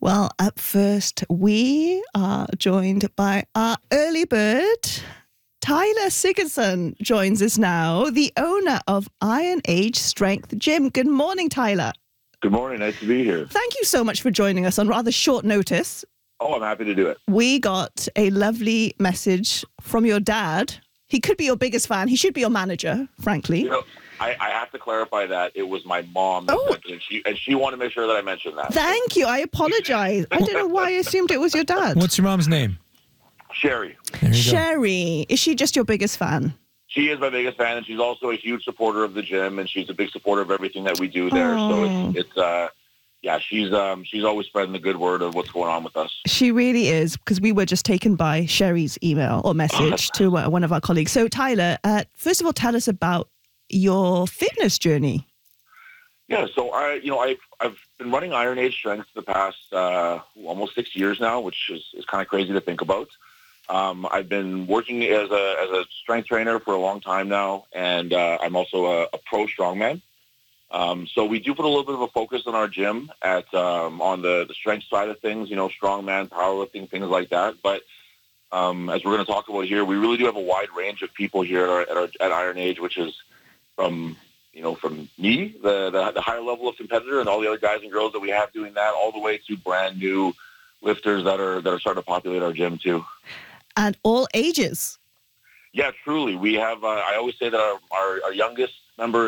Well, up first, we are joined by our early bird. Tyler Sigurdsson joins us now, the owner of Iron Age Strength Gym. Good morning, Tyler. Good morning. Nice to be here. Thank you so much for joining us on rather short notice. Oh, I'm happy to do it. We got a lovely message from your dad. He could be your biggest fan. He should be your manager, frankly. You know, I have to clarify that it was my mom that sent it, and she wanted to make sure that I mentioned that. Thank you. I apologize. I don't know why I assumed it was your dad. What's your mom's name? Sherry. There you go. Sherry. Is she just your biggest fan? She is my biggest fan, and she's also a huge supporter of the gym, and she's a big supporter of everything that we do there. Oh. So she's always spreading the good word of what's going on with us. She really is, because we were just taken by Sherry's email or message to one of our colleagues. So, Tyler, first of all, tell us about your fitness journey. Yeah, so I've been running Iron Age Strength the past almost 6 years now, which is kind of crazy to think about. I've been working as a strength trainer for a long time now, and I'm also a pro strongman. So we do put a little bit of a focus on our gym on the strength side of things, strongman, powerlifting, things like that. But as we're going to talk about here, we really do have a wide range of people here at Iron Age, which is from me, the higher level of competitor, and all the other guys and girls that we have doing that, all the way to brand new lifters that are starting to populate our gym too. And all ages. Yeah, truly. We have. I always say that our youngest member